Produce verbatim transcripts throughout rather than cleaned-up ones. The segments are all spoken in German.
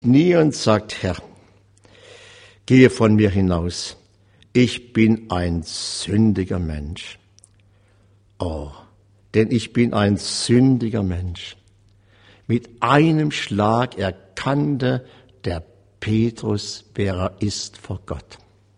Nie und sagt, Herr, gehe von mir hinaus. Ich bin ein sündiger Mensch. Oh, denn ich bin ein sündiger Mensch. Mit einem Schlag erkannte der Petrus, wer er ist vor Gott.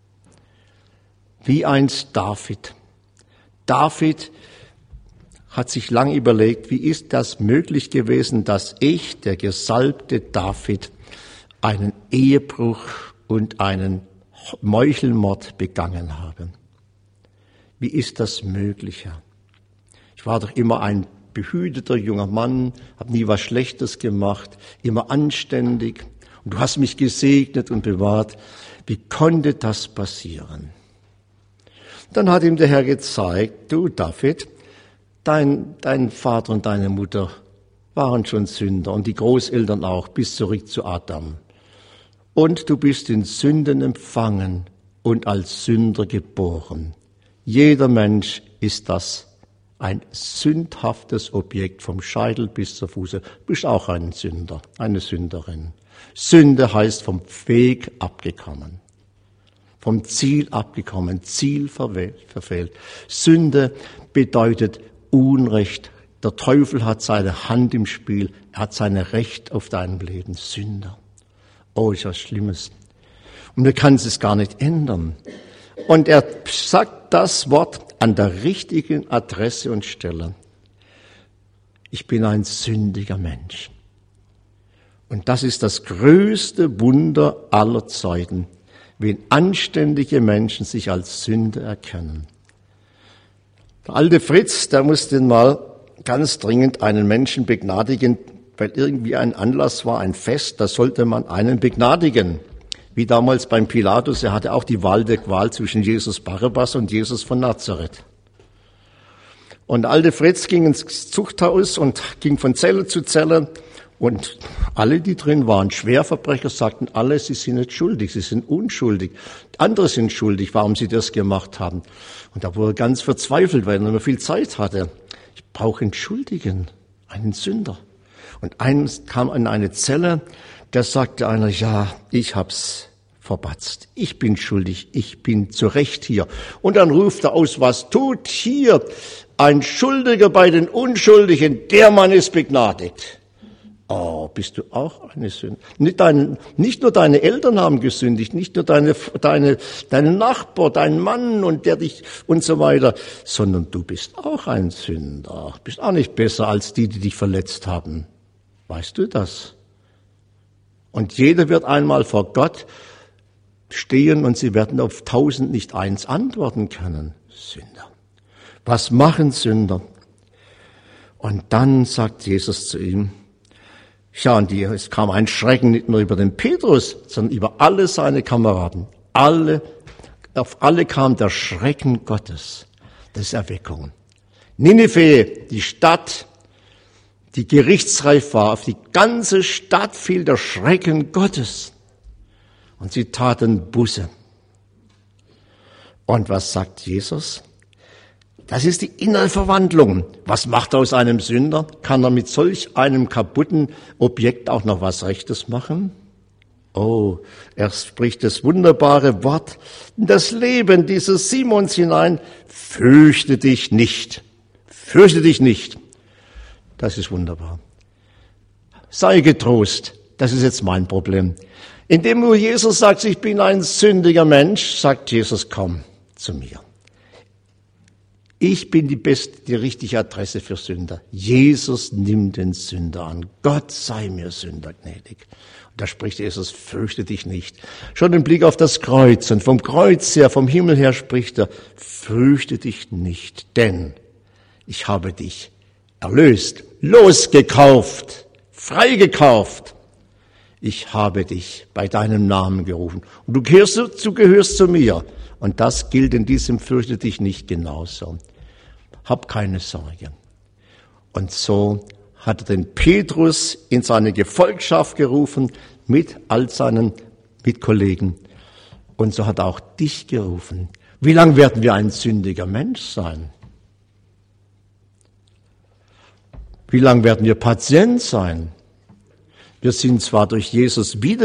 Wie einst David. David hat sich lange überlegt, wie ist das möglich gewesen, dass ich, der gesalbte David, einen Ehebruch und einen Meuchelmord begangen habe. Wie ist das möglich, Herr? Ich war doch immer ein behüteter junger Mann, habe nie was Schlechtes gemacht, immer anständig. Und du hast mich gesegnet und bewahrt. Wie konnte das passieren? Dann hat ihm der Herr gezeigt, du David, dein, dein Vater und deine Mutter waren schon Sünder und die Großeltern auch, bis zurück zu Adam. Und du bist in Sünden empfangen und als Sünder geboren. Jeder Mensch ist das, ein sündhaftes Objekt vom Scheitel bis zur Fuße. Du bist auch ein Sünder, eine Sünderin. Sünde heißt vom Weg abgekommen, vom Ziel abgekommen, Ziel verfehlt. Sünde bedeutet Unrecht. Der Teufel hat seine Hand im Spiel, er hat sein Recht auf dein Leben. Sünder. Oh, ist was Schlimmes. Und du kannst es gar nicht ändern. Und er sagt das Wort an der richtigen Adresse und Stelle. Ich bin ein sündiger Mensch. Und das ist das größte Wunder aller Zeiten, wenn anständige Menschen sich als Sünder erkennen. Der alte Fritz, der musste mal ganz dringend einen Menschen begnadigen, weil irgendwie ein Anlass war, ein Fest, da sollte man einen begnadigen. Wie damals beim Pilatus, er hatte auch die Wahl der Qual zwischen Jesus Barabbas und Jesus von Nazareth. Und der alte Fritz ging ins Zuchthaus und ging von Zelle zu Zelle und alle, die drin waren, Schwerverbrecher, sagten alle, sie sind nicht schuldig, sie sind unschuldig. Andere sind schuldig, warum sie das gemacht haben. Und da wurde er ganz verzweifelt, weil er nicht mehr viel Zeit hatte. Ich brauche einen Schuldigen, einen Sünder. Und eines kam in eine Zelle, da sagte einer, ja, ich hab's verbatzt. Ich bin schuldig, ich bin zu Recht hier. Und dann ruft er aus, was tut hier ein Schuldiger bei den Unschuldigen? Der Mann ist begnadigt. Oh, bist du auch eine Sünde? Nicht, dein, nicht nur deine Eltern haben gesündigt, nicht nur deine, deine, deine Nachbar, dein Mann und der dich und so weiter, sondern du bist auch ein Sünder. Bist auch nicht besser als die, die dich verletzt haben. Weißt du das? Und jeder wird einmal vor Gott stehen und sie werden auf tausend nicht eins antworten können. Sünder. Was machen Sünder? Und dann sagt Jesus zu ihm, ja, und die, es kam ein Schrecken nicht nur über den Petrus, sondern über alle seine Kameraden. Alle, auf alle kam der Schrecken Gottes. Das ist Erweckung. Ninive, die Stadt, die gerichtsreif war, auf die ganze Stadt fiel der Schrecken Gottes. Und sie taten Buße. Und was sagt Jesus? Das ist die Innerverwandlung. Was macht er aus einem Sünder? Kann er mit solch einem kaputten Objekt auch noch was Rechtes machen? Oh, er spricht das wunderbare Wort in das Leben dieses Simons hinein. Fürchte dich nicht. Fürchte dich nicht. Das ist wunderbar. Sei getrost. Das ist jetzt mein Problem. Indem nur Jesus sagt, ich bin ein sündiger Mensch, sagt Jesus, komm zu mir. Ich bin die beste, die richtige Adresse für Sünder. Jesus nimmt den Sünder an. Gott sei mir Sünder gnädig. Und da spricht Jesus, fürchte dich nicht. Schon im Blick auf das Kreuz und vom Kreuz her, vom Himmel her spricht er, fürchte dich nicht, denn ich habe dich erlöst, losgekauft, freigekauft. Ich habe dich bei deinem Namen gerufen. Und du gehörst, du gehörst zu mir. Und das gilt in diesem Fürchte dich nicht genauso. Hab keine Sorge. Und so hat er den Petrus in seine Gefolgschaft gerufen mit all seinen Mitkollegen. Und so hat er auch dich gerufen. Wie lange werden wir ein sündiger Mensch sein? Wie lange werden wir Patient sein? Wir sind zwar durch Jesus wieder